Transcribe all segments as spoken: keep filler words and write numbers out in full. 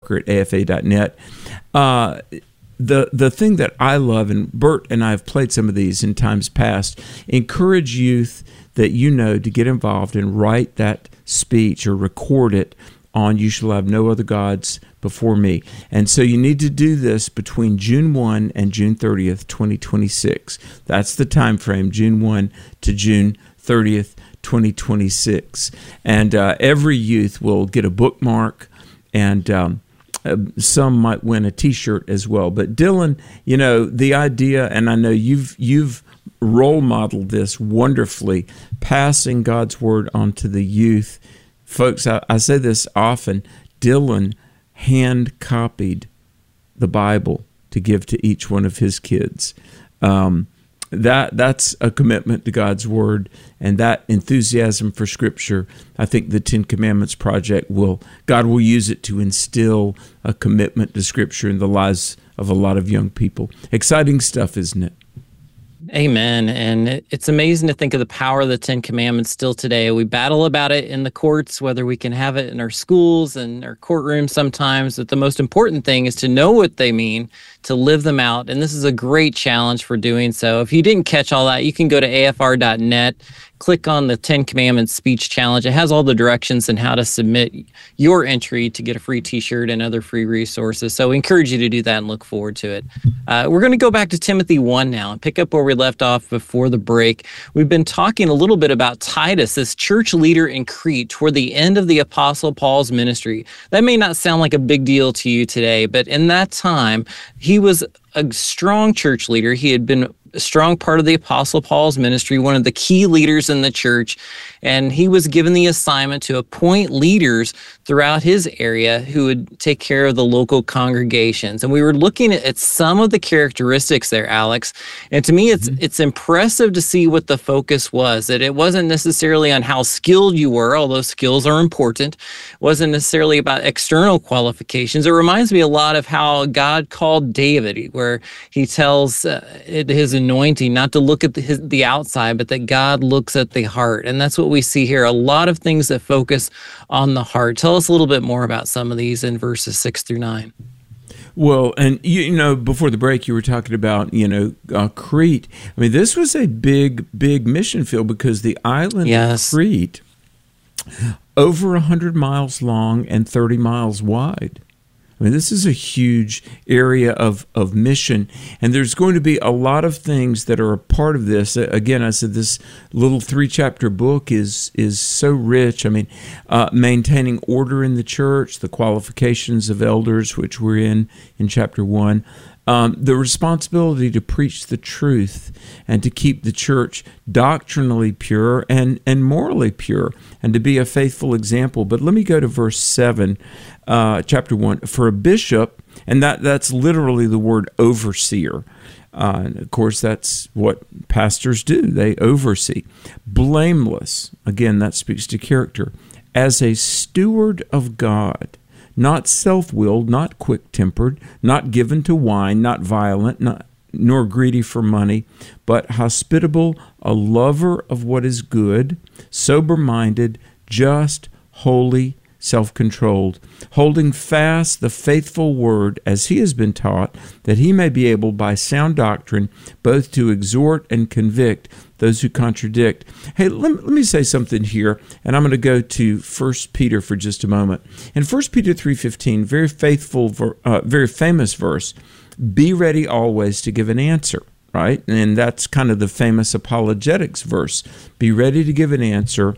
Parker at A F A dot net. Uh, the the thing that I love, and Bert and I have played some of these in times past, encourage youth that you know to get involved and write that speech or record it on "You Shall Have No Other Gods Before Me." And so you need to do this between June first and June thirtieth, twenty twenty-six. That's the time frame, June first to June thirtieth, twenty twenty-six. And uh, every youth will get a bookmark, and um, uh, some might win a T-shirt as well. But Dylan, you know, the idea, and I know you've you've role modeled this wonderfully, passing God's word on to the youth. Folks, I, I say this often, Dylan hand copied the Bible to give to each one of his kids. Um, that that's a commitment to God's word, and that enthusiasm for Scripture. I think the Ten Commandments Project will, God will use it to instill a commitment to Scripture in the lives of a lot of young people. Exciting stuff, isn't it? Amen. And it's amazing to think of the power of the Ten Commandments still today. We battle about it in the courts, whether we can have it in our schools and our courtrooms sometimes. But the most important thing is to know what they mean, to live them out. And this is a great challenge for doing so. If you didn't catch all that, you can go to A F R dot net, click on the Ten Commandments Speech Challenge. It has all the directions and how to submit your entry to get a free T-shirt and other free resources. So we encourage you to do that and look forward to it. Uh, we're going to go back to Timothy one now and pick up where we left off before the break. We've been talking a little bit about Titus, this church leader in Crete, toward the end of the Apostle Paul's ministry. That may not sound like a big deal to you today, but in that time, he was a strong church leader. He had been a strong part of the Apostle Paul's ministry, one of the key leaders in the church, and he was given the assignment to appoint leaders throughout his area who would take care of the local congregations. And we were looking at, at some of the characteristics there, Alex, and to me, it's mm-hmm. it's impressive to see what the focus was, that it wasn't necessarily on how skilled you were, although skills are important. It wasn't necessarily about external qualifications. It reminds me a lot of how God called David, where he tells uh, his anointing not to look at the, his, the outside, but that God looks at the heart. And that's what we see here. A lot of things that focus on the heart. Tell us a little bit more about some of these in verses six through nine. Well, and you, you know, before the break, you were talking about, you know, uh, Crete. I mean, this was a big, big mission field because the island yes. of Crete, over one hundred miles long and thirty miles wide. I mean, this is a huge area of, of mission, and there's going to be a lot of things that are a part of this. Again, I said this little three-chapter book is is so rich. I mean, uh, maintaining order in the church, the qualifications of elders, which we're in in chapter one, um, the responsibility to preach the truth and to keep the church doctrinally pure and, and morally pure, and to be a faithful example. But let me go to verse seven. Uh, chapter one, for a bishop, and that, that's literally the word overseer. Uh, and of course, that's what pastors do. They oversee. Blameless, again, that speaks to character, as a steward of God, not self-willed, not quick-tempered, not given to wine, not violent, not, nor greedy for money, but hospitable, a lover of what is good, sober-minded, just, holy, self-controlled, holding fast the faithful word as he has been taught, that he may be able by sound doctrine both to exhort and convict those who contradict. Hey, let me, let me say something here, and I'm going to go to First Peter for just a moment. In First Peter three fifteen, very faithful, uh, very famous verse, be ready always to give an answer, right? And that's kind of the famous apologetics verse. Be ready to give an answer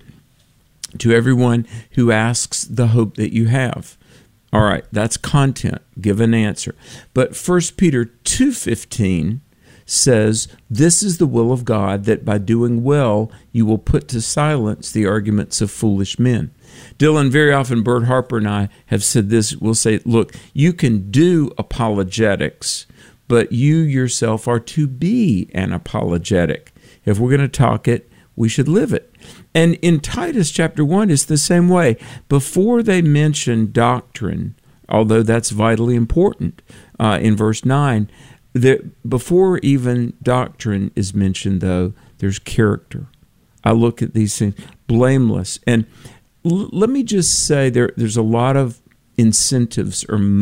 to everyone who asks the hope that you have. All right, that's content. Give an answer. But First Peter two fifteen says, this is the will of God, that by doing well you will put to silence the arguments of foolish men. Dylan, very often Bert Harper and I have said this. We'll say, look, you can do apologetics, but you yourself are to be an apologetic. If we're going to talk it, we should live it. And in Titus chapter one, it's the same way. Before they mention doctrine, although that's vitally important, uh, in verse nine, there, before even doctrine is mentioned, though, there's character. I look at these things, blameless. And l- let me just say there, there's a lot of incentives or